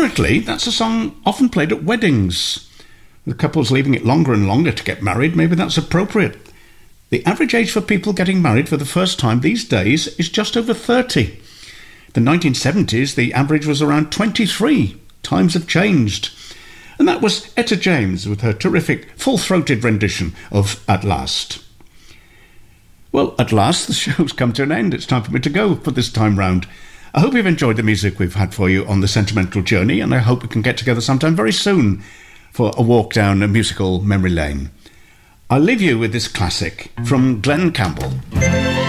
Historically, that's a song often played at weddings. With couples leaving it longer and longer to get married, maybe that's appropriate. The average age for people getting married for the first time these days is just over 30. In the 1970s, the average was around 23. Times have changed. And that was Etta James with her terrific full-throated rendition of At Last. Well, at last, the show's come to an end. It's time for me to go for this time round. I hope you've enjoyed the music we've had for you on the sentimental journey, and I hope we can get together sometime very soon for a walk down a musical memory lane. I'll leave you with this classic from Glenn Campbell.